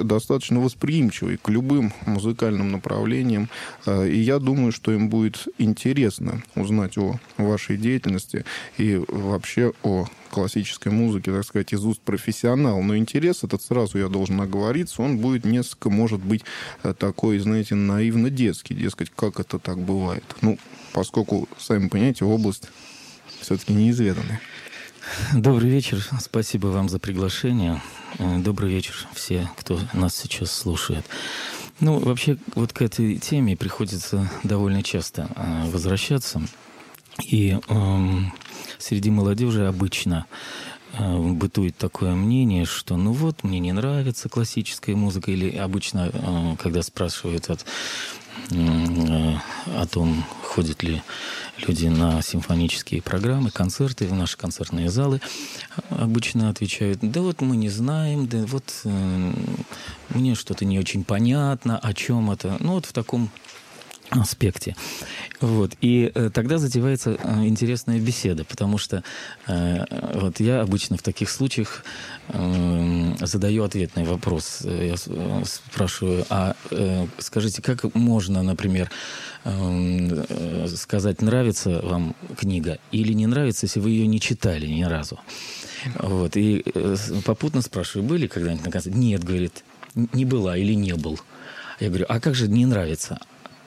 достаточно восприимчивы к любым музыкальным направлениям. И я думаю, что им будет интересно узнать о вашей деятельности и вообще о классической музыке, так сказать, из уст профессионала. Но интерес этот, сразу я должен оговориться, он будет несколько, может быть, такой, знаете, наивно-детский. Дескать, как это так бывает? Ну, поскольку, сами понимаете, область все-таки неизведанная. Добрый вечер. Спасибо вам за приглашение. Добрый вечер все, кто нас сейчас слушает. Ну, вообще, вот к этой теме приходится довольно часто возвращаться. И среди молодежи обычно бытует такое мнение, что ну вот, мне не нравится классическая музыка, или обычно, когда спрашивают о том, ходят ли люди на симфонические программы, концерты, в наши концертные залы, обычно отвечают: да вот мы не знаем, да вот мне что-то не очень понятно, о чем это. Ну вот в таком аспекте. Вот. И тогда затевается интересная беседа, потому что вот я обычно в таких случаях задаю ответный вопрос. Я спрашиваю: а скажите, как можно, например, сказать, нравится вам книга или не нравится, если вы ее не читали ни разу? Вот. И попутно спрашиваю: были когда-нибудь на концерте? Нет, говорит, не была или не был. Я говорю: а как же не нравится?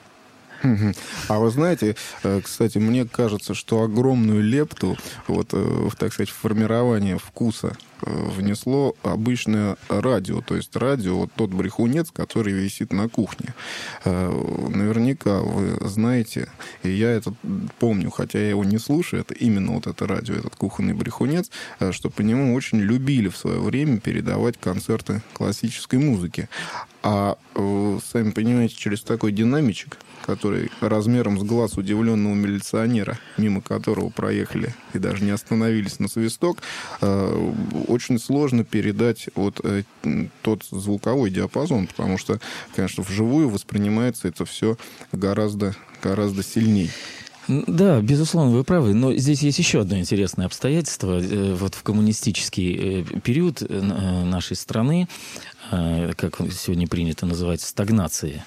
А вы знаете, кстати, мне кажется, что огромную лепту вот, так сказать, в формирование вкуса внесло обычное радио. То есть радио, вот тот брехунец, который висит на кухне. Наверняка вы знаете, и я это помню, хотя я его не слушаю, это именно вот это радио, этот кухонный брехунец, что по нему очень любили в свое время передавать концерты классической музыки. А сами понимаете, через такой динамичек, который размером с глаз удивленного милиционера, мимо которого проехали и даже не остановились на свисток, очень сложно передать вот тот звуковой диапазон, потому что, конечно, вживую воспринимается это все гораздо сильнее. Да, безусловно, вы правы. Но здесь есть еще одно интересное обстоятельство. Вот в коммунистический период нашей страны, как сегодня принято называть, стагнации,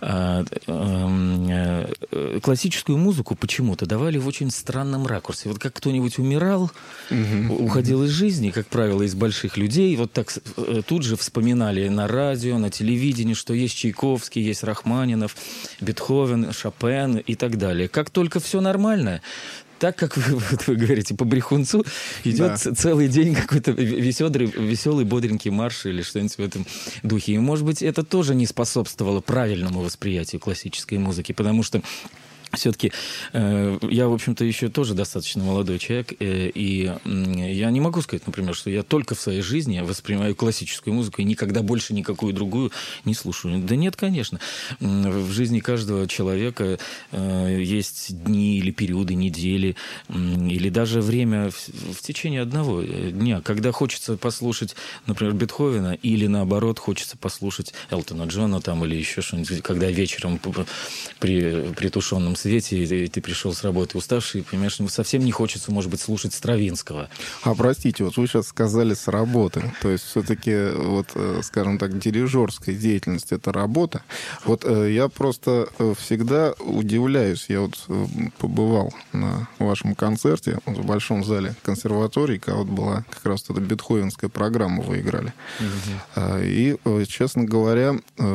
классическую музыку почему-то давали в очень странном ракурсе. Вот как кто-нибудь умирал, уходил из жизни, как правило, из больших людей, вот так тут же вспоминали на радио, на телевидении, что есть Чайковский, есть Рахманинов, Бетховен, Шопен и так далее. Как только все нормально, так как вы говорите, по брехунцу идет целый день какой-то веселый, бодренький марш или что-нибудь в этом духе. И, может быть, это тоже не способствовало правильному восприятию классической музыки, потому что все-таки я, в общем-то, еще тоже достаточно молодой человек, и я не могу сказать, например, что я только в своей жизни воспринимаю классическую музыку и никогда больше никакую другую не слушаю. Да нет, конечно. В жизни каждого человека есть дни или периоды, недели, или даже время в течение одного дня, когда хочется послушать, например, Бетховена, или наоборот, хочется послушать Элтона Джона там, или еще что-нибудь, когда вечером при притушенном свете, и ты пришел с работы уставший, понимаешь, совсем не хочется, может быть, слушать Стравинского. А простите, вот вы сейчас сказали «с работы», то есть все-таки, вот, скажем так, дирижерская деятельность — это работа. Вот я просто всегда удивляюсь, я вот побывал на вашем концерте в Большом зале консерватории, когда вот была как раз эта бетховенская программа, вы играли. И, честно говоря,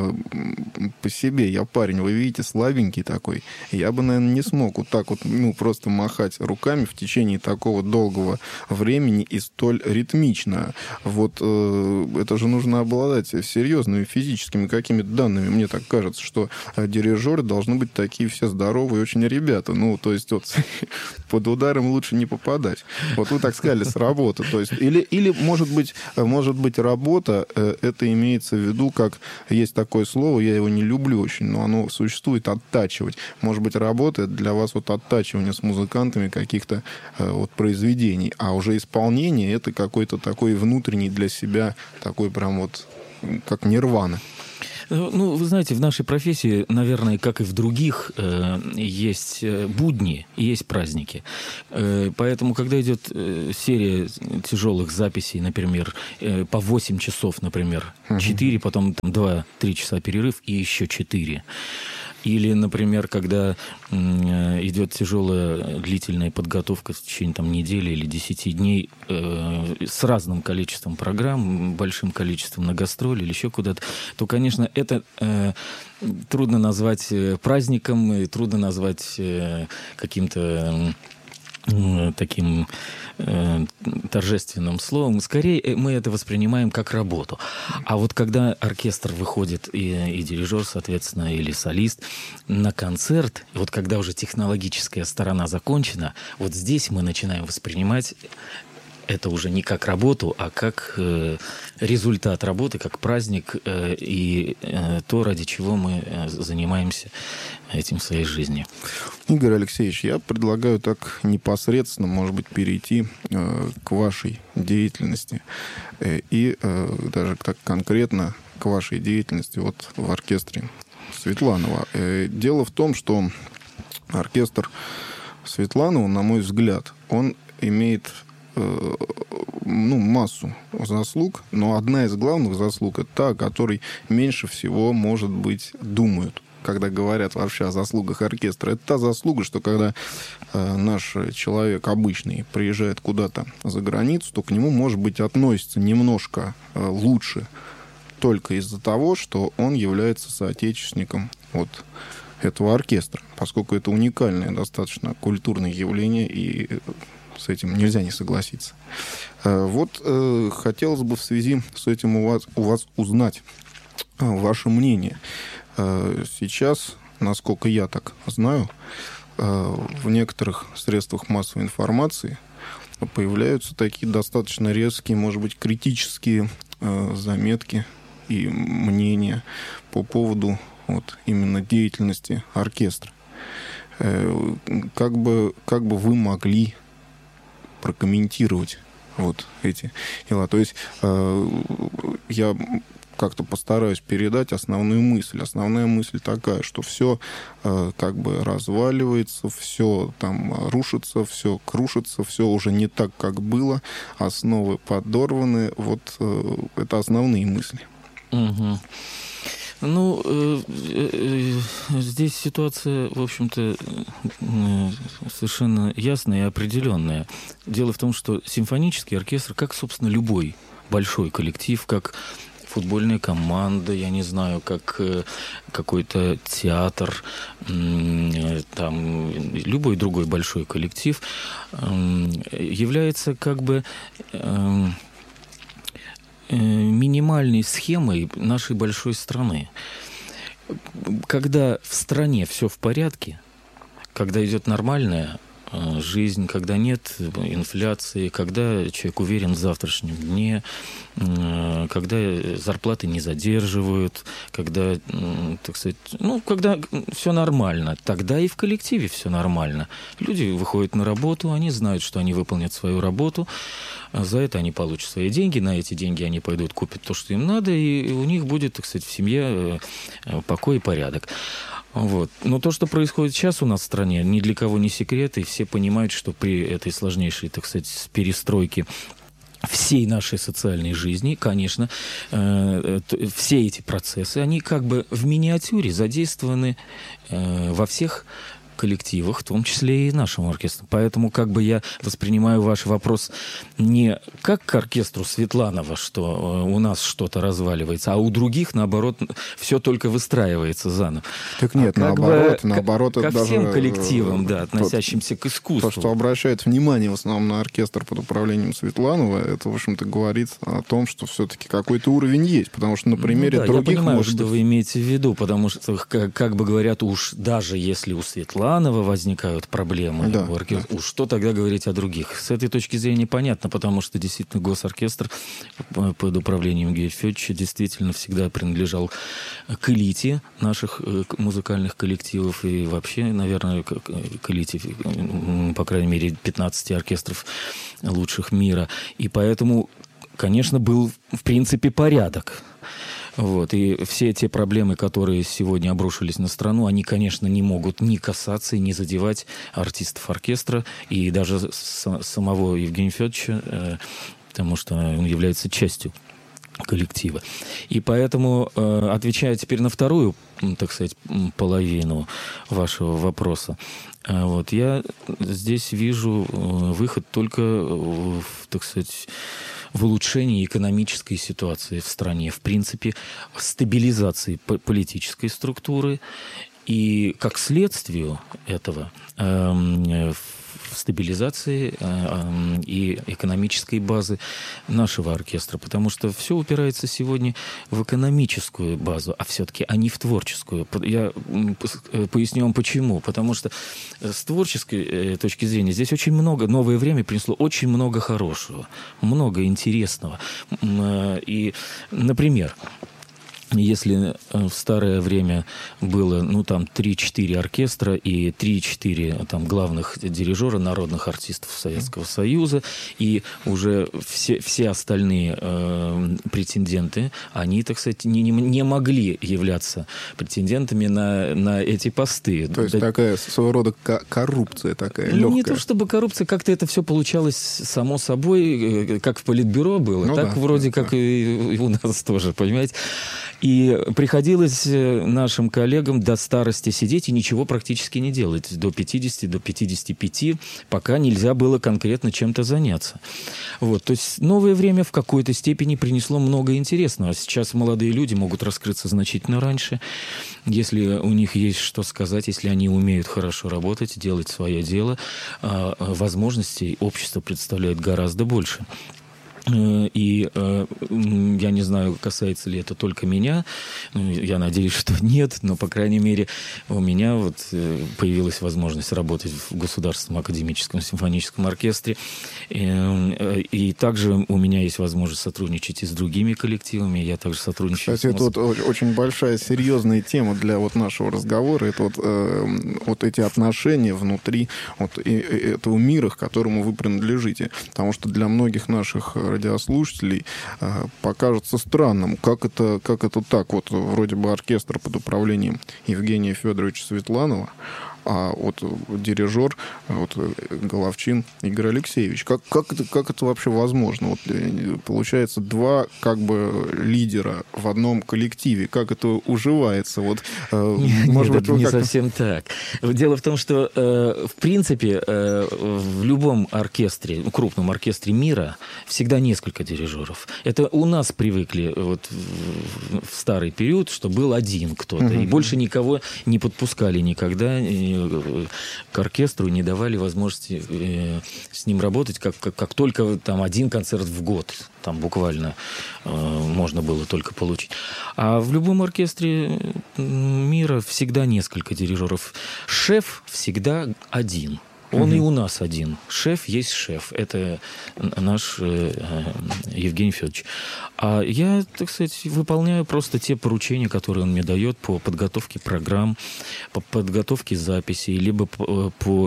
по себе, я парень, вы видите, слабенький такой, я бы, наверное, не смог вот так вот, просто махать руками в течение такого долгого времени и столь ритмично. Вот это же нужно обладать серьезными физическими какими-то данными. Мне так кажется, что дирижеры должны быть такие все здоровые очень ребята. То есть вот под ударом лучше не попадать. Вот вы так сказали, с работы. То есть, или может быть, работа, это имеется в виду, как есть такое слово, я его не люблю очень, но оно существует, оттачивать. Может быть, работает для вас вот оттачивание с музыкантами каких-то вот произведений, а уже исполнение — это какой-то такой внутренний для себя, такой прям вот как нирвана. Ну, вы знаете, в нашей профессии, наверное, как и в других, есть будни и есть праздники. Поэтому, когда идет серия тяжелых записей, например, по 8 часов, например, 4, потом 2-3 часа перерыв и еще 4. Или, например, когда идет тяжелая длительная подготовка в течение недели или 10 дней с разным количеством программ, большим количеством на гастроли или еще куда-то, то, конечно, это трудно назвать праздником, и трудно назвать каким-то таким торжественным словом. Скорее, мы это воспринимаем как работу. А вот когда оркестр выходит, и дирижер, соответственно, или солист, на концерт, вот когда уже технологическая сторона закончена, вот здесь мы начинаем воспринимать это уже не как работу, а как результат работы, как праздник и то, ради чего мы занимаемся этим в своей жизни. Игорь Алексеевич, я предлагаю так непосредственно, может быть, перейти к вашей деятельности и даже так конкретно к вашей деятельности вот в оркестре Светланова. Дело в том, что оркестр Светланова, на мой взгляд, он имеет массу заслуг, но одна из главных заслуг — это та, о которой меньше всего, может быть, думают, когда говорят вообще о заслугах оркестра. Это та заслуга, что когда наш человек обычный приезжает куда-то за границу, то к нему, может быть, относится немножко лучше только из-за того, что он является соотечественником вот этого оркестра, поскольку это уникальное достаточно культурное явление, и с этим нельзя не согласиться. Вот хотелось бы в связи с этим у вас узнать ваше мнение. Сейчас, насколько я так знаю, в некоторых средствах массовой информации появляются такие достаточно резкие, может быть, критические заметки и мнения по поводу вот именно деятельности оркестра. Как бы вы могли прокомментировать вот эти дела? То есть я как-то постараюсь передать основную мысль. Основная мысль такая, что все как бы разваливается, все там рушится, все крушится, все уже не так, как было, основы подорваны. Вот это основные мысли. Угу. Ну, здесь ситуация, в общем-то, совершенно ясная и определенная. Дело в том, что симфонический оркестр, как, собственно, любой большой коллектив, как футбольная команда, я не знаю, как какой-то театр, там, любой другой большой коллектив, является как бы минимальной схемой нашей большой страны. Когда в стране все в порядке, когда идет нормальная жизнь, когда нет инфляции, когда человек уверен в завтрашнем дне, когда зарплаты не задерживают, когда, так сказать, когда все нормально, тогда и в коллективе все нормально. Люди выходят на работу, они знают, что они выполнят свою работу, за это они получат свои деньги, на эти деньги они пойдут, купят то, что им надо, и у них будет, так сказать, в семье покой и порядок. Вот. Но то, что происходит сейчас у нас в стране, ни для кого не секрет, и все понимают, что при этой сложнейшей, так сказать, перестройке всей нашей социальной жизни, конечно, все эти процессы, они как бы в миниатюре задействованы во всех коллективах, в том числе и нашему оркестру. Поэтому как бы я воспринимаю ваш вопрос не как к оркестру Светланова, что у нас что-то разваливается, а у других, наоборот, все только выстраивается заново. Так нет, наоборот, ко это даже всем коллективам, да, относящимся к искусству. То, что обращает внимание в основном на оркестр под управлением Светланова, это, в общем-то, говорит о том, что все-таки какой-то уровень есть, потому что на примере других... Я понимаю, может что вы имеете в виду, потому что, как бы говорят, уж даже если у Светланова возникают проблемы, да. Уж что тогда говорить о других? С этой точки зрения понятно, потому что действительно госоркестр под управлением Георгия Федоровича действительно всегда принадлежал к элите наших музыкальных коллективов и вообще, наверное, к элите, по крайней мере, 15 оркестров лучших мира. И поэтому, конечно, был в принципе порядок. Вот. И все те проблемы, которые сегодня обрушились на страну, они, конечно, не могут ни касаться и не задевать артистов оркестра и даже самого Евгения Федоровича, потому что он является частью коллектива. И поэтому, отвечая теперь на вторую, так сказать, половину вашего вопроса, вот, я здесь вижу выход только, так сказать, в улучшении экономической ситуации в стране, в принципе, в стабилизации политической структуры и, как следствию этого, в стабилизации и экономической базы нашего оркестра, потому что все упирается сегодня в экономическую базу, а все-таки а не в творческую. Я поясню вам почему. Потому что с творческой точки зрения здесь очень много, новое время принесло очень много хорошего, много интересного. И, например, если в старое время было, 3-4 оркестра и 3-4 главных дирижера, народных артистов Советского Союза, и уже все остальные претенденты, они, так сказать, не могли являться претендентами на эти посты. То есть такая своего рода коррупция такая, легкая. Не то чтобы коррупция, как-то это все получалось само собой, как в Политбюро было, так вроде как и у нас тоже, понимаете? И приходилось нашим коллегам до старости сидеть и ничего практически не делать. До 50, до 55, пока нельзя было конкретно чем-то заняться. Вот. То есть новое время в какой-то степени принесло много интересного. Сейчас молодые люди могут раскрыться значительно раньше, если у них есть что сказать, если они умеют хорошо работать, делать свое дело, возможностей общество представляет гораздо больше. И я не знаю, касается ли это только меня, я надеюсь, что нет, но, по крайней мере, у меня появилась возможность работать в Государственном академическом симфоническом оркестре, и также у меня есть возможность сотрудничать и с другими коллективами, я также сотрудничаю. Кстати, это очень большая, серьезная тема для нашего разговора, это эти отношения внутри этого мира, к которому вы принадлежите, потому что для многих наших радиослушателей покажется странным, как это так, вроде бы оркестр под управлением Евгения Федоровича Светланова, а дирижер Головчин Игорь Алексеевич. Как это вообще возможно? Получается, два лидера в одном коллективе. Как это уживается? Нет, не совсем так. Дело в том, что, в принципе, в любом оркестре, крупном оркестре мира, всегда несколько дирижеров. Это у нас привыкли в старый период, что был один кто-то, и больше никого не подпускали никогда к оркестру, не давали возможности с ним работать, как только один концерт в год, буквально можно было только получить. А в любом оркестре мира всегда несколько дирижеров. Шеф всегда один. Он и у нас один. Шеф есть шеф. Это наш Евгений Федорович. А я, так сказать, выполняю просто те поручения, которые он мне дает по подготовке программ, по подготовке записей, либо по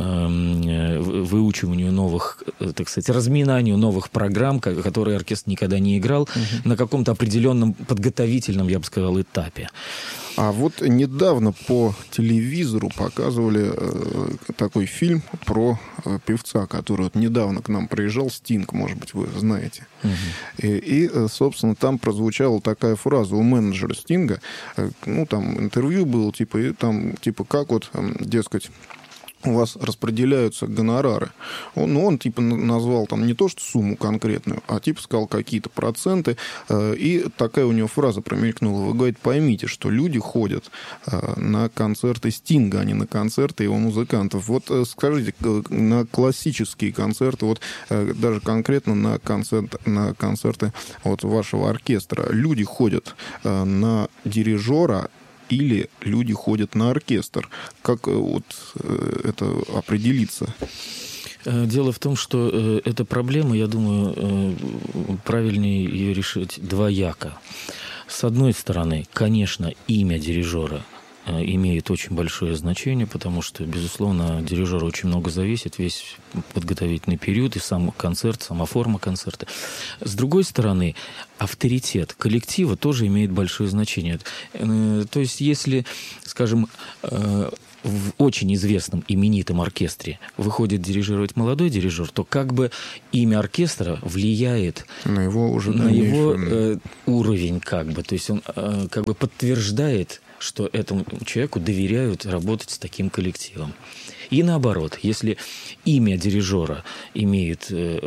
выучиванию новых, так сказать, разминанию новых программ, которые оркестр никогда не играл, на каком-то определенном подготовительном, я бы сказал, этапе. А недавно по телевизору показывали такой фильм про певца, который недавно к нам приезжал, Стинг, может быть, вы знаете. И, собственно, там прозвучала такая фраза у менеджера Стинга, там интервью было, как дескать, у вас распределяются гонорары. Он назвал не то что сумму конкретную, а сказал какие-то проценты. И такая у него фраза промелькнула. Вы, говорит, поймите, что люди ходят на концерты Стинга, а не на концерты его музыкантов. Скажите, на классические концерты, даже конкретно на концерты вашего оркестра, люди ходят на дирижера или люди ходят на оркестр? Как это определиться? Дело в том, что эта проблема, я думаю, правильнее ее решить двояко. С одной стороны, конечно, имя дирижера имеет очень большое значение, потому что, безусловно, от дирижера очень много зависит, весь подготовительный период и сам концерт, сама форма концерта. С другой стороны, авторитет коллектива тоже имеет большое значение. То есть, если, скажем, в очень известном именитом оркестре выходит дирижировать молодой дирижер, то как бы имя оркестра влияет на его, уже на его уровень, как бы. То есть он как бы подтверждает, что этому человеку доверяют работать с таким коллективом. И наоборот, если имя дирижера имеет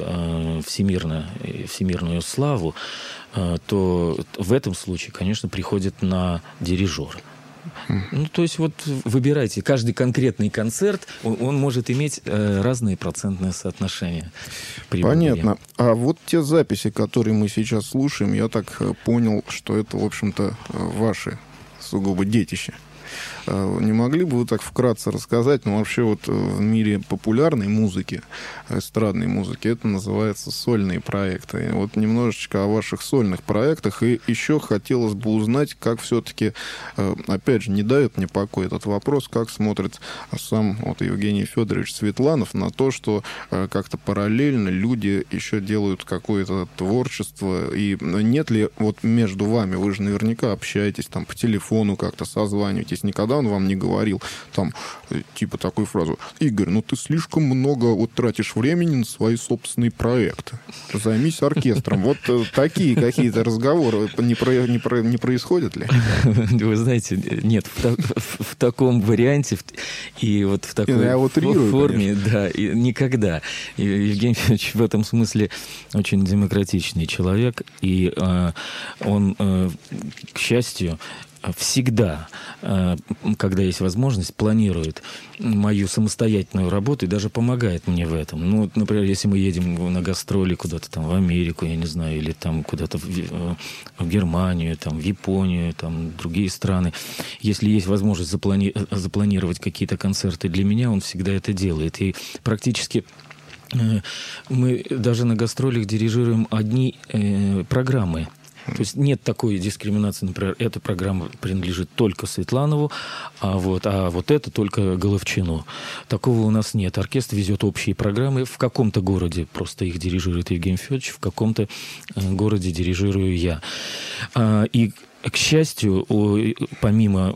всемирную славу, то в этом случае, конечно, приходит на дирижера. Ну, то есть вот выбирайте. Каждый конкретный концерт, он может иметь разные процентные соотношения. Понятно. А вот те записи, которые мы сейчас слушаем, я так понял, что это, в общем-то, ваши сугубо детища. Не могли бы вы так вкратце рассказать, ну, вообще вот в мире популярной музыки, эстрадной музыки, это называется сольные проекты. И вот немножечко о ваших сольных проектах. И еще хотелось бы узнать, как все-таки, опять же, не дает мне покоя этот вопрос, как смотрит сам вот Евгений Федорович Светланов на то, что как-то параллельно люди еще делают какое-то творчество. И нет ли вот между вами, вы же наверняка общаетесь там по телефону как-то, созваниваетесь, никогда он вам не говорил, там, типа такую фразу: Игорь, ну ты слишком много вот тратишь времени на свои собственные проекты. Займись оркестром. Вот такие какие-то разговоры не происходят ли? Вы знаете, нет, в таком варианте и вот в такой форме, да, никогда. Евгений Федорович в этом смысле очень демократичный человек, и он, к счастью, всегда, когда есть возможность, планирует мою самостоятельную работу и даже помогает мне в этом. Ну, например, если мы едем на гастроли куда-то там в Америку, я не знаю, или там куда-то в Германию, там, в Японию, там, другие страны. Если есть возможность запланировать какие-то концерты для меня, он всегда это делает. И практически мы даже на гастролях дирижируем одни программы. То есть нет такой дискриминации, например, эта программа принадлежит только Светланову, а вот это только Головчину. Такого у нас нет. Оркестр везет общие программы. В каком-то городе просто их дирижирует Евгений Федорович, в каком-то городе дирижирую я. И, к счастью, помимо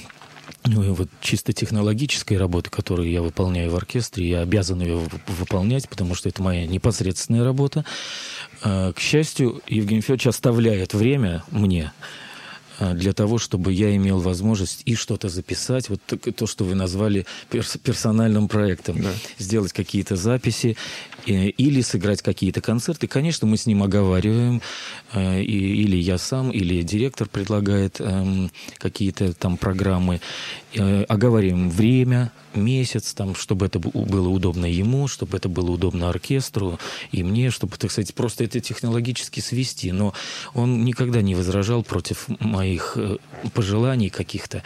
вот чисто технологической работы, которую я выполняю в оркестре, я обязан ее выполнять, потому что это моя непосредственная работа. К счастью, Евгений Федорович оставляет время мне для того, чтобы я имел возможность и что-то записать, вот то, что вы назвали персональным проектом, да. Сделать какие-то записи или сыграть какие-то концерты. Конечно, мы с ним оговариваем, или я сам, или директор предлагает какие-то там программы, оговариваем время, месяц, там, чтобы это было удобно ему, чтобы это было удобно оркестру и мне, чтобы, так сказать, просто это технологически свести. Но он никогда не возражал против моих пожеланий каких-то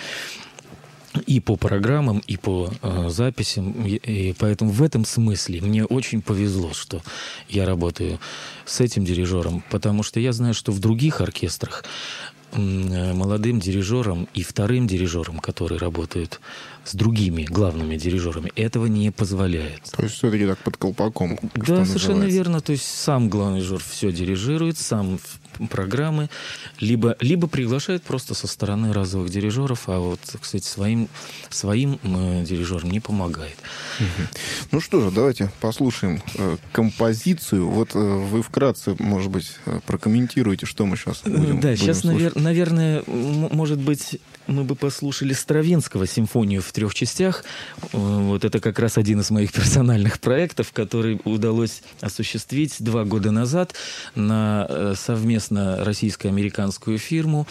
и по программам, и по записям. И поэтому в этом смысле мне очень повезло, что я работаю с этим дирижером, потому что я знаю, что в других оркестрах молодым дирижерам и вторым дирижерам, которые работают с другими главными дирижерами, этого не позволяет. То есть все-таки так под колпаком. Да, совершенно верно. То есть сам главный дирижер все дирижирует, сам программы, либо приглашает просто со стороны разовых дирижеров, а вот, кстати, своим дирижерам не помогает. Ну что же, давайте послушаем композицию. Вот вы вкратце, может быть, прокомментируете, что мы сейчас будем сейчас, слушать. наверное, может быть, мы бы послушали Стравинского «Симфонию в 3 частях». Вот это как раз один из моих персональных проектов, который удалось осуществить 2 года назад на совместно российско-американскую фирму.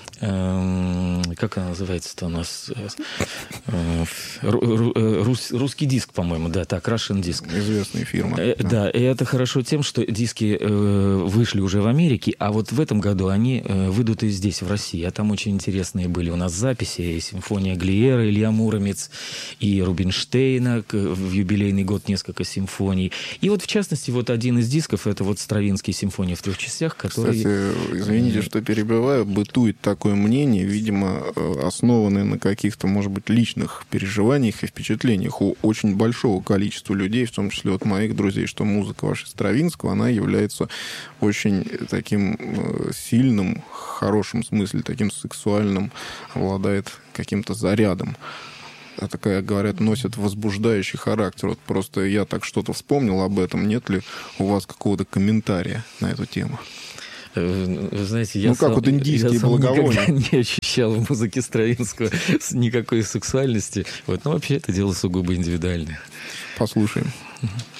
Как она называется-то у нас? Русский диск, по-моему, да, так, Russian Disc. Известная фирма. Да, и это хорошо тем, что диски вышли уже в Америке, а вот в этом году они выйдут и здесь, в России. А там очень интересные были у нас записи. И симфония Глиера, Илья Муромец, и Рубинштейна, в юбилейный год несколько симфоний. И вот, в частности, вот один из дисков, это вот Стравинский «Симфония в 3 частях», который... Кстати, извините, что перебиваю, бытует такое мнение, видимо, основаны на каких-то, может быть, личных переживаниях и впечатлениях у очень большого количества людей, в том числе от моих друзей, что музыка ваша Стравинского, она является очень таким сильным, в хорошем смысле, таким сексуальным, обладает каким-то зарядом. Такая, говорят, носит возбуждающий характер. Вот просто я так что-то вспомнил об этом. Нет ли у вас какого-то комментария на эту тему? Вы знаете, я как вот индийские благовония. никогда не ощущал в музыке Стравинского никакой сексуальности. Вот. Но вообще это дело сугубо индивидуальное. Послушаем. Угу.